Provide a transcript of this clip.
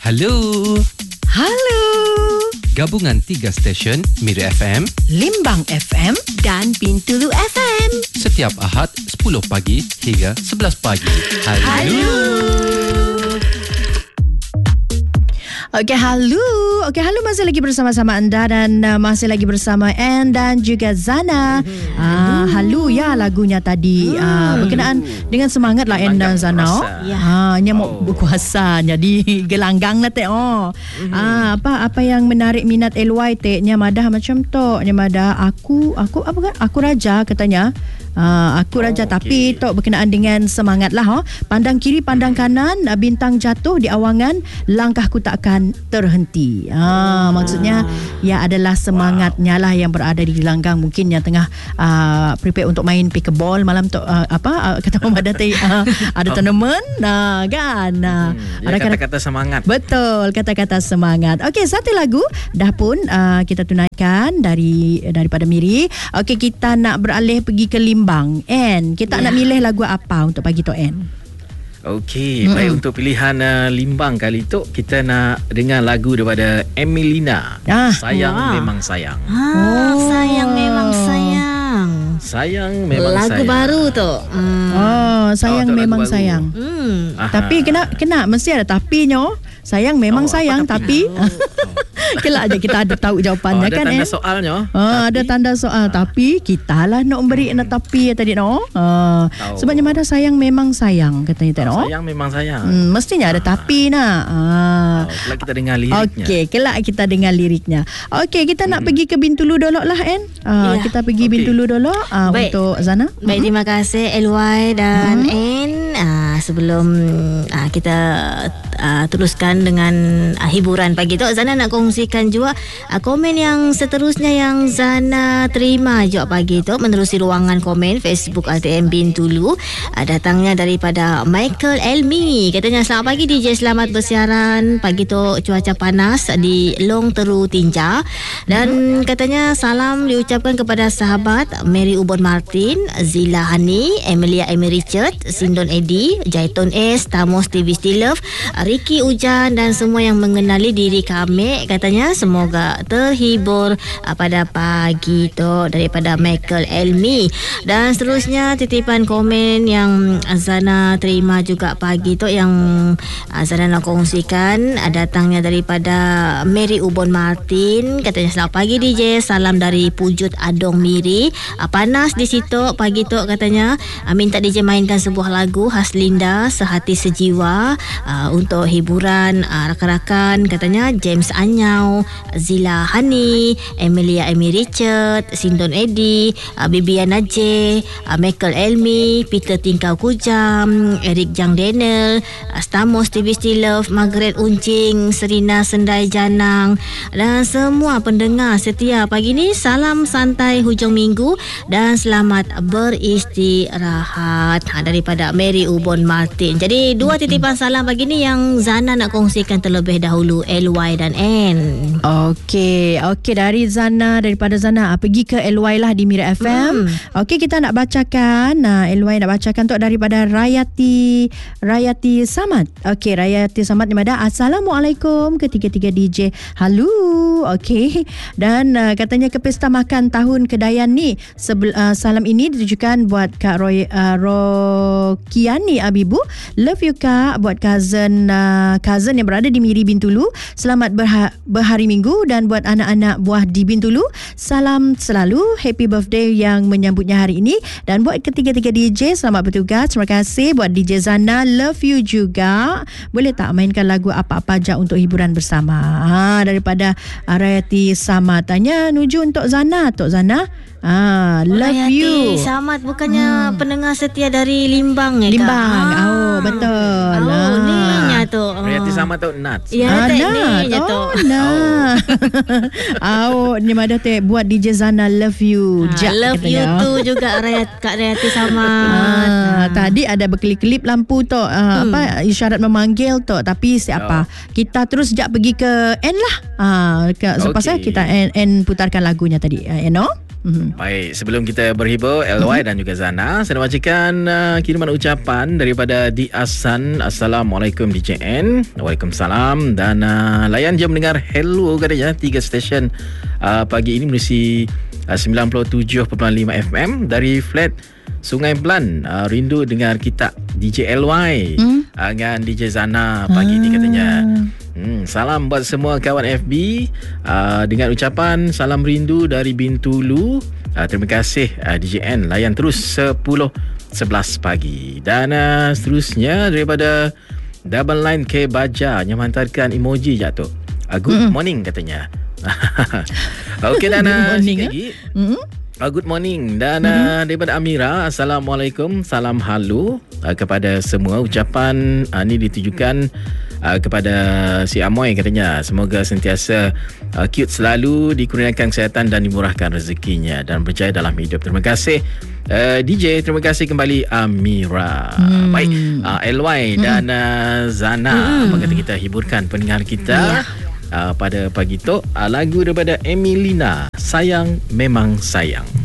Halo. Halo. Gabungan 3 stesen Mira FM, Limbang FM dan Bintulu FM. Setiap Ahad 10 pagi hingga 11 pagi. Halo. Okey, halo, masih lagi bersama-sama anda dan masih lagi bersama Anne dan juga Zana. Halo ya lagunya tadi berkenaan dengan semangat lah Anne dan Zana. Nya mau berkuasa jadi gelanggang lah apa yang menarik minat LY nya madah macam tu. Nya madah aku apa kan? Aku raja katanya. Aku raja tapi tok berkenaan dengan semangat lah. Pandang kiri, pandang kanan, bintang jatuh di awangan, langkahku takkan terhenti. Maksudnya ya adalah semangatnya lah yang berada di gelanggang, mungkin yang tengah prepare untuk main pickleball malam tu kata Mama Dati ada tournament kan. Ada kata-kata semangat. Betul, kata-kata semangat. Okey, satu lagu dah pun kita tunaikan daripada Miri. Okey, kita nak beralih pergi ke Limbang. And kita nak milih lagu apa untuk pagi tu, Anne? Okey, baik, untuk pilihan Limbang kali tu kita nak dengar lagu daripada Emilina. Sayang memang sayang. Sayang memang sayang. Sayang memang lagu sayang. Lagu baru tu. Sayang memang sayang. Tapi kena mesti ada tapinya. Sayang memang sayang tapi kelak aja kita ada tahu jawapannya ada kan. Ada tanda soalnya. Ada tanda soal tapi kita lah nak beri nak tapi tadi sebabnya ada sayang memang sayang katanya tadi. Sayang memang sayang. Mestinya ada tapi nak. Kelak kita dengar liriknya. Okey, kelak kita dengar liriknya. Okey, kita nak pergi ke Bintulu dulu lah Anne. Kita pergi Bintulu dulu untuk Zana. Baik, terima kasih LY dan Anne. Sebelum kita teruskan dengan hiburan pagi tu, Zana nak kongsikan juga komen yang seterusnya yang Zana terima juga pagi tu menerusi ruangan komen Facebook RTM Bintulu. Datangnya daripada Michael Elmi. Katanya, selamat pagi DJ, selamat bersiaran pagi tu, cuaca panas di Long Teru Tinja. Dan katanya salam diucapkan kepada sahabat Mary Ubon Martin, Zila Hani, Emilia Amy Richard, Sindon Eddie, Jaiton S, Tamos TV Stilov, Ricky Ujan dan semua yang mengenali diri kami. Katanya semoga terhibur pada pagi tu, daripada Michael Elmi. Dan seterusnya titipan komen yang Zana terima juga pagi tu yang Zana nak kongsikan datangnya daripada Mary Ubon Martin. Katanya, selamat pagi DJ, salam dari Pujut Adong Miri. Panas di situ pagi tu katanya. Minta DJ mainkan sebuah lagu khas Linda, Sehati Sejiwa, untuk hiburan rakan-rakan. Katanya James Anyau, Zila Hani, Emilia Amy Richard, Sindon Eddie, Bibiana J, Michael Elmi, Peter Tingkau Kujam, Eric Jang Daniel, Stamos TV Stilov, Margaret Uncing, Serina Sendai Janang dan semua pendengar setia pagi ni. Salam santai hujung minggu dan selamat beristirahat daripada Mary Ubon Martin. Jadi dua titipan salam pagi ni yang Zana nak kongsikan terlebih dahulu, LY dan N. Okey, daripada Zana pergi ke LY lah di Mira FM. Okey, kita nak bacakan LY nak bacakan tu daripada Rayati Samad. Okey, Rayati Samad ni ada Assalamualaikum ketiga-tiga DJ. Halo. Okey. Dan katanya ke pesta makan tahun Kedayan ni, salam ini ditujukan buat Kak Rokiani Abibu. Love you Kak, buat cousin yang berada di Miri Bintulu. Selamat berhari Minggu. Dan buat anak-anak buah di Bintulu, salam selalu, happy birthday yang menyambutnya hari ini. Dan buat ketiga-tiga DJ, selamat bertugas. Terima kasih buat DJ Zana, love you juga. Boleh tak mainkan lagu apa-apa je untuk hiburan bersama? Daripada Rayati Samad. Tanya nuju untuk Zana. Tok Zana, love you. Samad bukannya pendengar setia dari Limbang ya Kak? Limbang. Betul. Ni nya tu. Rayati sama tu Nat. Ya, ni nya tu. Ni ada teh buat DJ Zana love you. Love you tu juga Kak Rayati sama. Tadi ada berkelip-kelip lampu tu isyarat memanggil tu, tapi siapa? Kita terus sekejap pergi ke N lah. Selepas kita N putarkan lagunya tadi. Baik, sebelum kita berhibur LY dan juga Zana, saya nak bacakan kiriman ucapan daripada Di Asan. Assalamualaikum DJN. Waalaikumsalam. Dan layan je mendengar hello katanya 3 stesen pagi ini menerusi 97.5 FM dari flat Sungai Belan. Rindu dengar kita DJ LY dengan DJ Zana pagi ni katanya. Salam buat semua kawan FB dengan ucapan salam rindu dari Bintulu. Terima kasih DJN, layan terus 10-11 pagi. Dan seterusnya daripada Double Line K Baja yang menghantarkan emoji jatuh. Good morning katanya. Okey dan sikit lagi. Good morning. Dan daripada Amira, Assalamualaikum, salam halu kepada semua. Ucapan ni ditujukan kepada si Amoy katanya. Semoga sentiasa cute selalu, dikurniakan kesihatan dan dimurahkan rezekinya dan berjaya dalam hidup. Terima kasih DJ, terima kasih kembali Amira. Baik, LY dan Zana, apa kata kita hiburkan pendengar kita pada pagi tu. Lagu daripada Emilina, Sayang Memang Sayang.